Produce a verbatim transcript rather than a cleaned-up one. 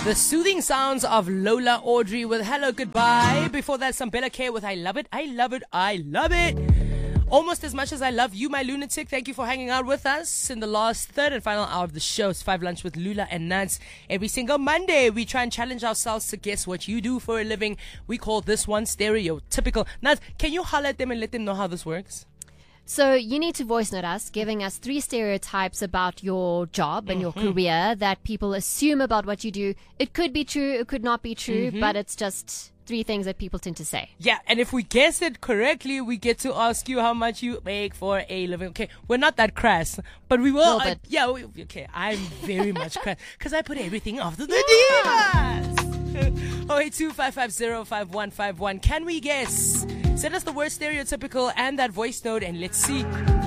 The soothing sounds of Lola Audrey with Hello Goodbye. Before that, some Bella K with I Love It, I Love It, I Love It. Almost as much as I love you, my lunatic. Thank you for hanging out with us in the last third and final hour of the show. It's Five Lunch with Lula and Nance. Every single Monday, we try and challenge ourselves to guess what you do for a living. We call this one stereotypical. Nance, can you holler at them and let them know how this works? So you need to voice note us, giving us three stereotypes about your job and mm-hmm. your career that people assume about what you do. It could be true, it could not be true, mm-hmm. but it's just three things that people tend to say. Yeah, and if we guess it correctly, we get to ask you how much you make for a living. Okay, we're not that crass, but we will. Uh, yeah, we, okay, I'm very much crass because I put everything after the divas. oh eight two five five zero five one five one. Can we guess? Send us the word stereotypical and that voice note, and let's see